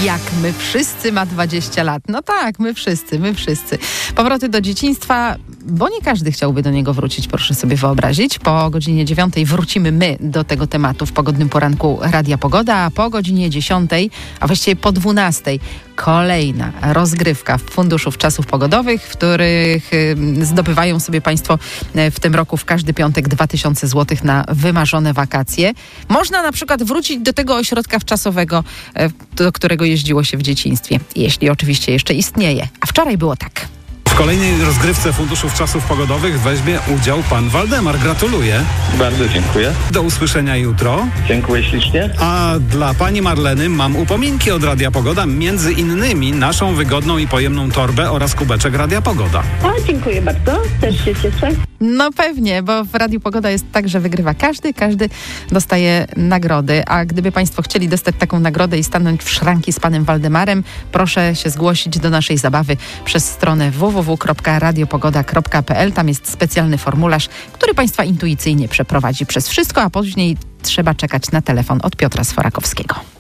Jak my wszyscy ma 20 lat. No tak, my wszyscy. Powroty do dzieciństwa, bo nie każdy chciałby do niego wrócić, proszę sobie wyobrazić. Po godzinie 9 wrócimy my do tego tematu w Pogodnym Poranku Radia Pogoda, a po godzinie 10, a właściwie po 12 kolejna rozgrywka Funduszów Czasów Pogodowych, w których zdobywają sobie Państwo w tym roku w każdy piątek 2000 zł na wymarzone wakacje. Można na przykład wrócić do tego ośrodka wczasowego, do którego jeździło się w dzieciństwie, jeśli oczywiście jeszcze istnieje. A wczoraj było tak. W kolejnej rozgrywce Funduszów Czasów Pogodowych weźmie udział pan Waldemar. Gratuluję. Bardzo dziękuję. Do usłyszenia jutro. Dziękuję ślicznie. A dla pani Marleny mam upominki od Radia Pogoda, między innymi naszą wygodną i pojemną torbę oraz kubeczek Radia Pogoda. A, dziękuję bardzo. Też się cieszę. No pewnie, bo w Radiu Pogoda jest tak, że wygrywa każdy dostaje nagrody. A gdyby Państwo chcieli dostać taką nagrodę i stanąć w szranki z panem Waldemarem, proszę się zgłosić do naszej zabawy przez stronę www.radiopogoda.pl. Tam jest specjalny formularz, który Państwa intuicyjnie przeprowadzi przez wszystko, a później trzeba czekać na telefon od Piotra Sforakowskiego.